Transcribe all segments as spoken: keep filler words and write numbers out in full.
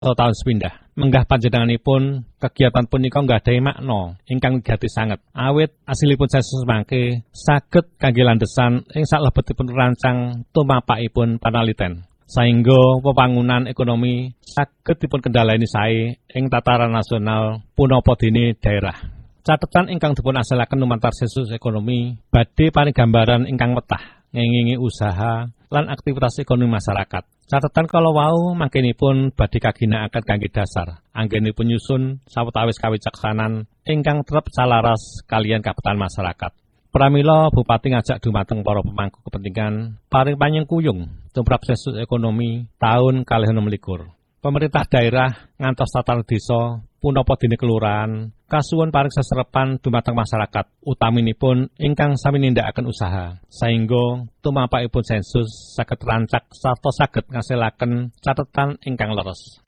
atau taun sepindah. Menggah panjenenganipun kegiatan punika nggadahi makna ingkang wigati sanget. Awit asilipun sensus mangke saged kangge landhesan ing salebetipun rancang tumapakipun panaliten. Saengga pembangunan ekonomi saged dipun kendhaleni sae ing tataran nasional punapa dene daerah. Catetan ingkang dipun asalaken lumantar sensus ekonomi badhe paring gambaran ingkang wetah ngengingi usaha lan aktivitas ekonomi masyarakat. Catetan kala wau mangkenipun badhe kaginakaken kangge dasar anggenipun nyusun sawetawis kawicaksanan ingkang trep salaras kaliyan kabupaten masyarakat. Pramila Bupati ngajak dumateng para pemangku kepentingan paring panyengkuyung tumrap sensus ekonomi taun kalih enem likur. Pemerintah daerah ngantos tataran desa punapa dene kelurahan kasuwun paring seserepan dumateng masyarakat utaminipun ingkang sami nindakaken usaha saengga tumapakipun sensus saged rancak sarta saged ngasilaken catetan ingkang leres.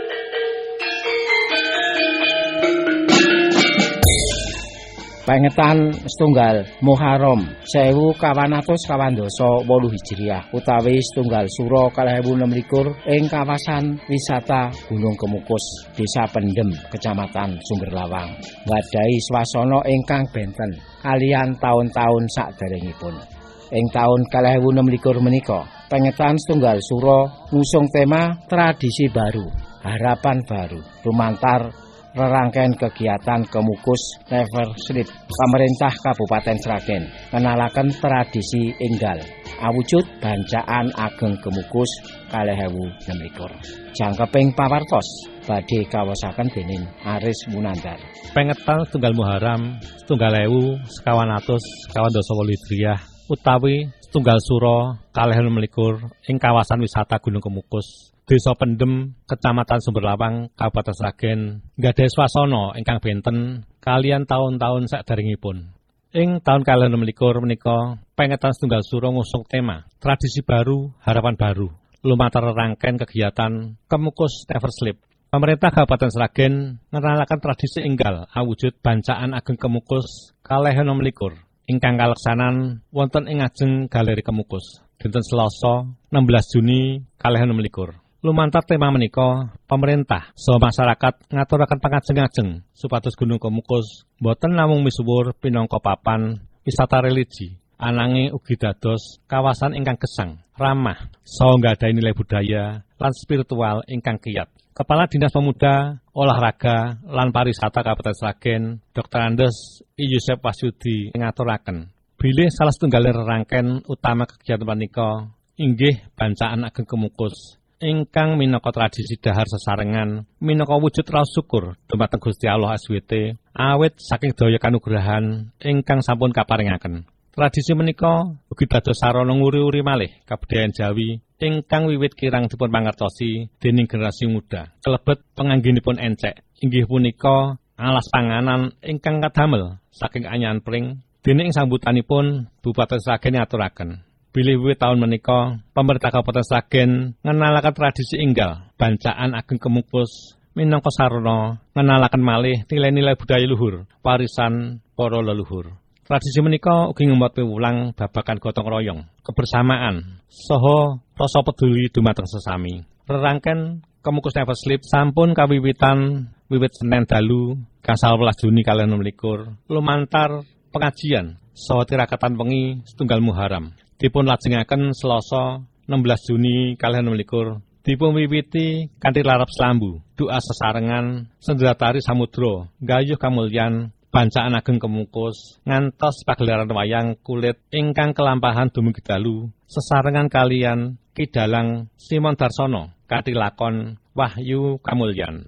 Pengetan setunggal Muharram sewu kawan atus kawan doso wolu Hijriah utawi setunggal Suro kalih ewu enem likur ing kawasan wisata Gunung Kemukus, Desa Pendem, Kecamatan Sumberlawang, nggadhahi swasana ingkang benten kaliyan taun-taun saderengipun. Ing taun kalih ewu enem likur menika, pengetan setunggal Suro ngusung tema tradisi baru, harapan baru, lumantar rerangkaian kegiatan Kemukus Never Sleep pemerintah Kabupaten Sragen ngenalaken tradisi enggal awujud Bancaan Ageng Kemukus kalih ewu enem likur. Jangkeping pawartos badhe kawasaken dening Aris Munandar. Pengetan setunggal Muharram setunggal ewu sekawan atus sekawan dasa wolu Hijriah utawi setunggal Suro kalih enem likur ing kawasan wisata Gunung Kemukus, Desa Pendem, Kecamatan Sumberlawang, Kabupaten Sragen, nggadhahi swasana ingkang benten kaliyan taun-taun saderengipun. Ing taun kalih enem likur menika, pengetan setunggal Suro ngusung tema tradisi baru, harapan baru, lumantar rangkaian kegiatan Kemukus Never Sleep. Pemerintah Kabupaten Sragen ngenalaken tradisi enggal awujud Bancaan Ageng Kemukus kalih enem likur ingkang kaleksanan wonten ing ngajeng Galeri Kemukus dinten Selasa enam belas Juni kalih enem likur. Lumantar tema menika, pemerintah saha masyarakat ngaturaken pangajeng-ajeng supados Gunung Kemukus boten namung misuwur pinangka papan wisata religi, ananging ugi dados kawasan ingkang gesang, ramah, saha nggadhahi nilai budaya lan spiritual ingkang kiyat. Kepala Dinas Pemuda, Olahraga lan Pariwisata Kabupaten Sragen, Doktor Andes I. Yusef Wasyudi ngaturaken bilih salah setunggaling rerangken utama kegiatan menika inggih Bancaan Ageng Kemukus ingkang minangka tradisi dahar sesarengan minangka wujud raos syukur dumateng Gusti Allah S W T awit saking daya kanugrahan ingkang sampun kaparingaken. Tradisi menika ugi dados sarana nguri-uri malih kabudayan Jawi ingkang wiwit kirang dipun mangertosi dening generasi muda. Kelebet penganggenipun encek inggih punika alas panganan ingkang kadamel saking anyahan pring dene ing sambutanipun Bupati Sragen ngaturaken bilih wiwit taun menika, pemerintah Kabupaten Sragen ngenalaken tradisi enggal Bancaan Ageng Kemukus minangka sarana ngenalaken malih nilai-nilai budaya luhur, warisan para leluhur. Tradisi menika ugi ngemot piwulang babagan gotong royong, kebersamaan, saha rasa peduli dumateng sesami. Rerangken Kemukus Never Sleep sampun kawiwitan wiwit Senin dalu gangsal welas Juni kalih enem likur lumantar pengajian saha tirakatan wengi setunggal Muharram. Dipun lajengaken Selasa enam belas Juni kalih enem likur dipun wiwiti kanthi larap selambu, doa sesarengan, sendratari samudra, gayuh kamulyan Bancaan Ageng Kemukus ngantos pagelaran wayang kulit ingkang kelampahan dumugi dalu sesarengan kaliyan Ki Dalang Simon Darsono kanthi lakon Wahyu Kamulyan.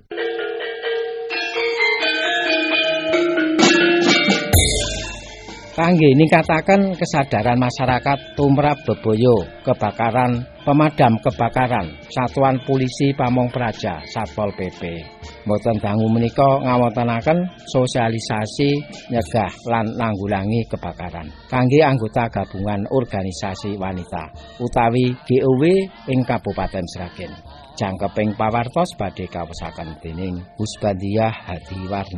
Kangge ningkataken kesadaran masyarakat tumrap bebaya kebakaran, pemadam kebakaran, Satuan Polisi Pamong Praja, Satpol P P. Mboten dangu menika ngawontenaken sosialisasi nyegah lan nanggulangi kebakaran kangge anggota gabungan organisasi wanita utawi G O W ing Kabupaten Sragen. Jangkeping pawartos badhe kawesaken dening Husbandiah Hadiwarni.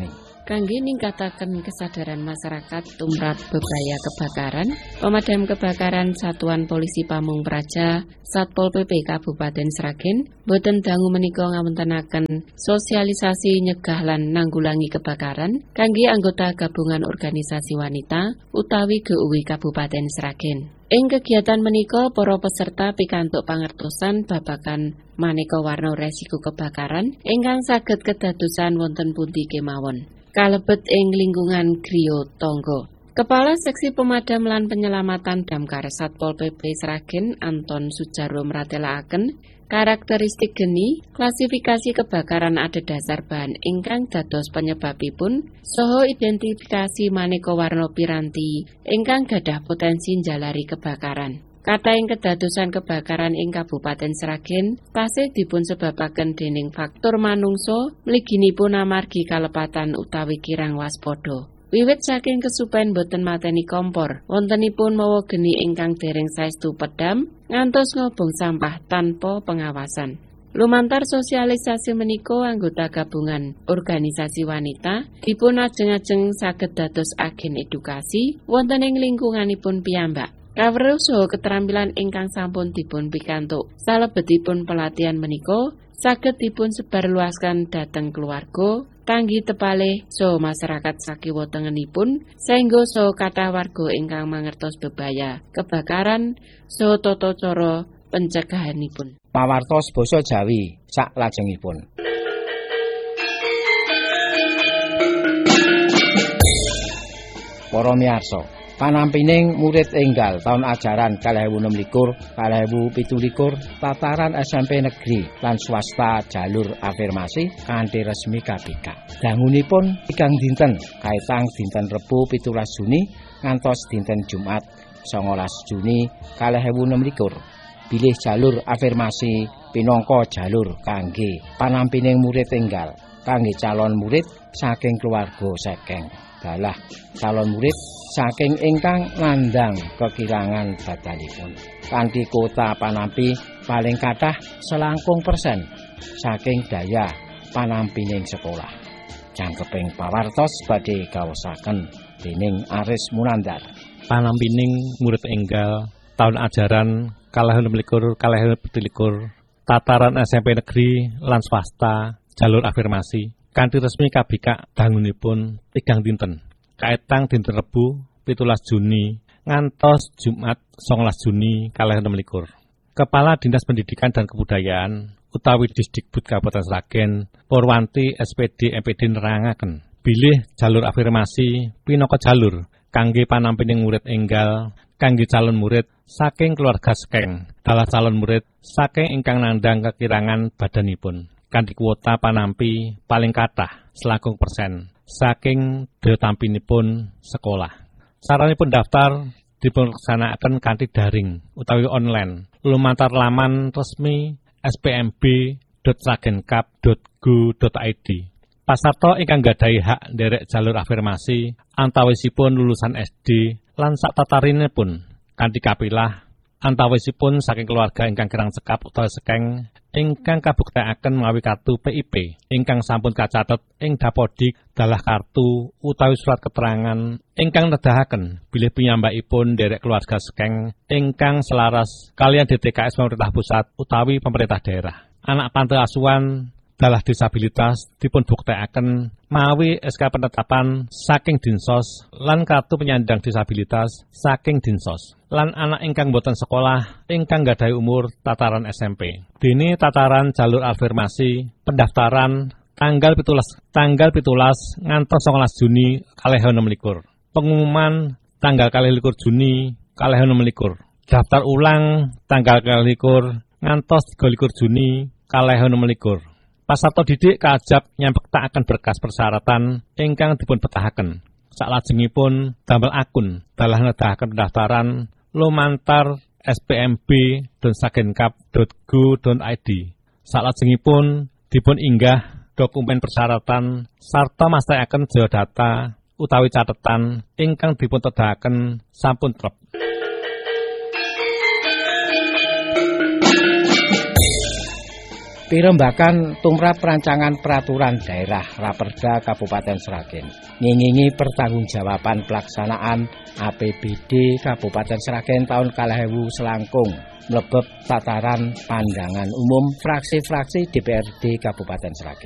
Kangge ningkataken kesadaran masyarakat tumrap bebaya kebakaran, Pemadam Kebakaran Satuan Polisi Pamung Praja Satpol P P Kabupaten Sragen boten dangu menika ngawontenaken sosialisasi nyegah lan nanggulangi kebakaran kangge anggota gabungan organisasi wanita utawi G U W Kabupaten Sragen. Ing kegiatan menika para peserta pikantuk pangertosan babagan maneka warna resiko kebakaran ingkang saged kedadosan wonten pundi kemawon. Kalebet ing lingkungan griya tangga. Kepala Seksi Pemadam lan Penyelamatan Damkar Satpol P P Sragen Anton Sujarwo mratelakaken karakteristik geni, klasifikasi kebakaran adhedhasar bahan ingkang dados penyebabipun saha identifikasi maneka warna piranti ingkang gadah potensi njalari kebakaran. Katahing kedadosan kebakaran ing Kabupaten Sragen tasih dipun sebabaken dening faktor manungsa mliginipun amargi kalepatan utawi kirang waspada. Wiwit saking kesupen boten mateni kompor, wontenipun mawa geni ingkang dereng saestu pedam ngantos ngobong sampah tanpa pengawasan. Lumantar sosialisasi menika anggota gabungan organisasi wanita dipun ajeng-ajeng saged dados agen edukasi wonten ing lingkunganipun piyambak. Kawruh saha keterampilan ingkang sampun dipun pikantuk salebetipun pelatihan menika saged dipun sebarluaskan dhateng keluarga, tanggi tepalih saha masyarakat sakiwa tengenipun saengga saha kathah warga ingkang mangertos bebaya kebakaran saha tata cara pencegahanipun. Pawartos basa Jawi sak lajengipun. Para miyarsa, panampining murid enggal tahun ajaran kalih ewu enem likur kalih ewu pitu likur tataran S M P negeri lan swasta jalur afirmasi kanthi resmi K B K. Dangunipun tigang dinten kaitang dinten Rebo pitulas Juni ngantos dinten Jumat songolas Juni kalih ewu enem likur. Bilih jalur afirmasi pinangka jalur kangge panampining murid enggal kangge calon murid saking keluarga sekeng. Dalah calon murid saking ingkang nandhang kekirangan badalipun. Kanthi kuota panampi paling kathah selangkung persen saking daya panampining sekolah. Jangkeping pawartos badhe kaosaken dening Aris Munandar. Panampining murid enggal tahun ajaran kalih enem likur kalih ewu pitu likur tataran S M P negeri lan swasta jalur afirmasi kanthi resmi K B K dangunipun tigang dinten kaitang dinten Rebo pitulas Juni ngantos Jumat songolas Juni kalih enem likur. Kepala Dinas Pendidikan dan Kebudayaan utawi Disdikbud Kabupaten Sragen Purwanti S P D M P D nerangaken bilih jalur afirmasi pinaka jalur kangge panampining murid enggal kangge calon murid saking keluarga sekeng dalah calon murid saking ingkang nandhang kekirangan badanipun kanthi kuota panampi paling kathah selangkung persen saking daya tampinipun sekolah. Saranipun daftar dipunlaksanakaken kanthi daring utawi online lumantar laman resmi s p m b dot sragenkap dot go dot i d. Pasarta ingkang gadahi hak nderek jalur afirmasi antawisipun lulusan S D lan sakatarinipun kanthi kapilah antawisipun saking keluarga ingkang kirang cekap utawi sekeng ingkang kabuktekaken mawi kartu P I P ingkang sampun kacatet ing Dapodik dalah kartu utawi surat keterangan ingkang nedahaken bilih piyambakipun nderek keluarga sekeng ingkang selaras kaliyan D T K S pemerintah pusat utawi pemerintah daerah. Anak panti asuhan dalah disabilitas dipun buktekaken mawi S K penetapan saking Dinsos lan kartu penyandang disabilitas saking Dinsos lan anak ingkang boten sekolah ingkang gadahi umur tataran S M P. Dene tataran jalur afirmasi pendaftaran tanggal pitulas tanggal pitulas ngantos songolas Juni kalih enem likur. Pengumuman tanggal kalih likur Juni kalih enem likur. Daftar ulang tanggal kalih likur ngantos tiga likur Juni kalih enem likur. Pasarta didik kaajab nyampektaken berkas persyaratan ingkang dipun betahaken. Salajengipun damel akun dalah nedahaken pendaftaran lumantar s p m b dot sragenkap dot go dot i d. Salajengipun dipun inggah dokumen persyaratan sarta mastekaken geodata utawi catetan ingkang dipun tedahaken sampun trep. Pirembakan tumrap rancangan peraturan daerah Raperda Kabupaten Sragen ngingingi pertanggungjawaban pelaksanaan A P B D Kabupaten Sragen tahun kalih ewu selangkung mlebet tataran pandangan umum fraksi-fraksi D P R D Kabupaten Sragen.